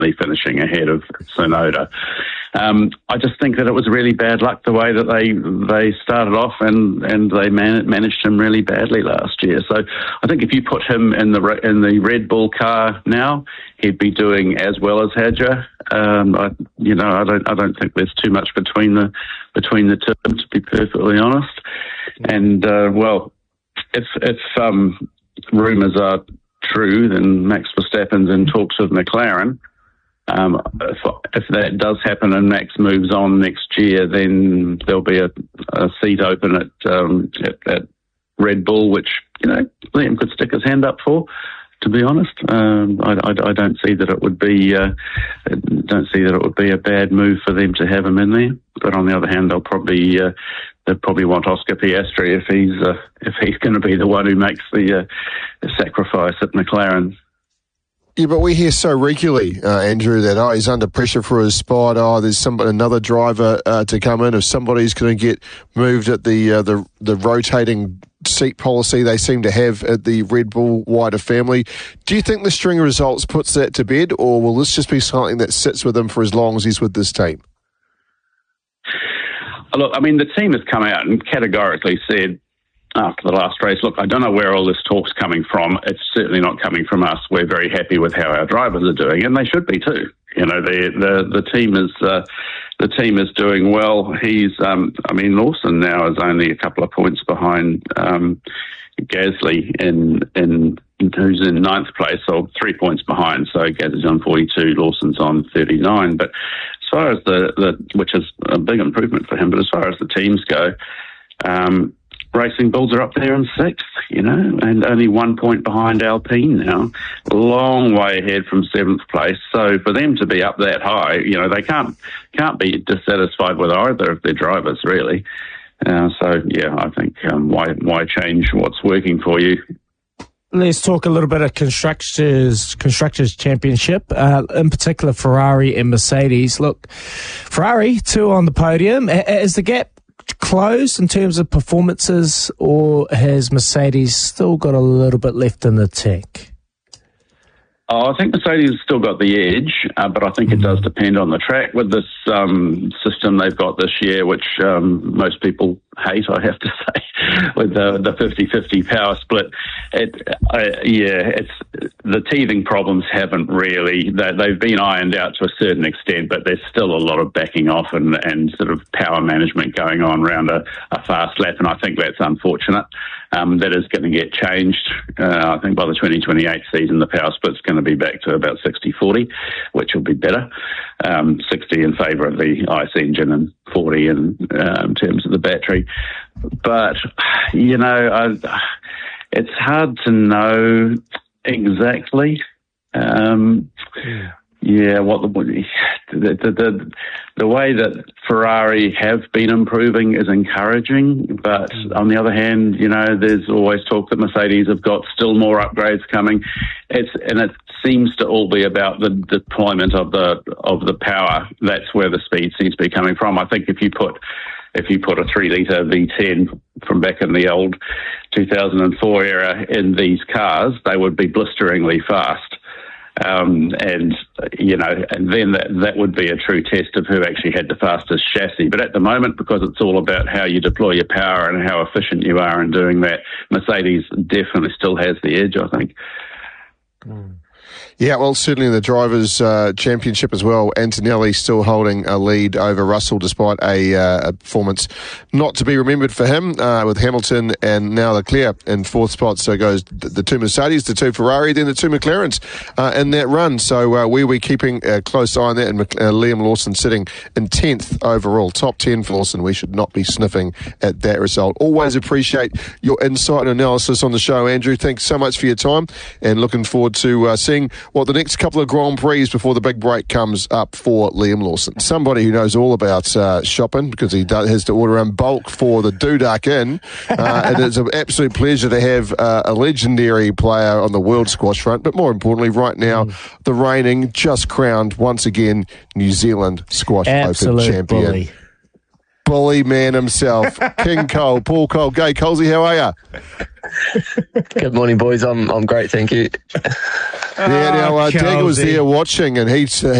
finishing ahead of Tsunoda. I just think that it was really bad luck the way that they started off, and they managed him really badly last year. So I think if you put him in the Red Bull car now, he'd be doing as well as Hadjar. I don't think there's too much between the two, to be perfectly honest. And if rumours are true, then Max Verstappen's in talks with McLaren. If that does happen and Max moves on next year, then there'll be a seat open at Red Bull, which Liam could stick his hand up for. To be honest, I don't see that it would be a bad move for them to have him in there. But on the other hand, they'll probably want Oscar Piastri if he's going to be the one who makes the sacrifice at McLaren. Yeah, but we hear so regularly, Andrew, that he's under pressure for his spot. There's another driver to come in. If somebody's going to get moved at the rotating seat policy they seem to have at the Red Bull wider family. Do you think the string of results puts that to bed, or will this just be something that sits with him for as long as he's with this team? Look, I mean, the team has come out and categorically said after the last race, look, I don't know where all this talk's coming from. It's certainly not coming from us. We're very happy with how our drivers are doing, and they should be too. The team is doing well. Lawson now is only a couple of points behind Gasly who's in ninth place, or 3 points behind. So Gasly's on 42, Lawson's on 39. But as far as which is a big improvement for him, but as far as the teams go, Racing Bulls are up there in sixth, and only 1 point behind Alpine now. A long way ahead from seventh place. So for them to be up that high, they can't be dissatisfied with either of their drivers, really. I think why change what's working for you? Let's talk a little bit of Constructors' Championship, in particular Ferrari and Mercedes. Look, Ferrari, 2 on the podium. Is the gap closed in terms of performances, or has Mercedes still got a little bit left in the tank? I think Mercedes has still got the edge, but I think it does depend on the track. With this system they've got this year, which most people hate, I have to say, with the 50-50 power split, it's the teething problems haven't really, they've been ironed out to a certain extent, but there's still a lot of backing off and sort of power management going on around a fast lap, and I think that's unfortunate. That is going to get changed. I think by the 2028 season, the power split's going to be back to about 60-40, which will be better. 60 in favour of the ICE engine and 40 in terms of the battery. But, it's hard to know exactly. The way that Ferrari have been improving is encouraging, but on the other hand, there's always talk that Mercedes have got still more upgrades coming. It seems to all be about the deployment of the power. That's where the speed seems to be coming from. I think if you put a 3-litre V10 from back in the old 2004 era in these cars, they would be blisteringly fast. And then that would be a true test of who actually had the fastest chassis. But at the moment, because it's all about how you deploy your power and how efficient you are in doing that, Mercedes definitely still has the edge, I think. Yeah, well, certainly in the Drivers' Championship as well, Antonelli still holding a lead over Russell despite a performance not to be remembered for him, with Hamilton and now Leclerc in fourth spot. So it goes the 2 Mercedes, the 2 Ferrari, then the 2 McLarens in that run. So we're keeping a close eye on that, and Liam Lawson sitting in 10th overall. Top 10 for Lawson. We should not be sniffing at that result. Always appreciate your insight and analysis on the show, Andrew. Thanks so much for your time, and looking forward to seeing what the next couple of Grand Prix before the big break comes up for Liam Lawson. Somebody who knows all about shopping, because he has to order in bulk for the Duduk Inn. And it's an absolute pleasure to have a legendary player on the world squash front, but more importantly, right now, the reigning, just crowned once again, New Zealand Squash Open champion. bully man himself, King Cole, Paul Cole. G'day, Colesy, how are you? Good morning, boys. I'm great, thank you. Yeah, now Dagger was there watching, and he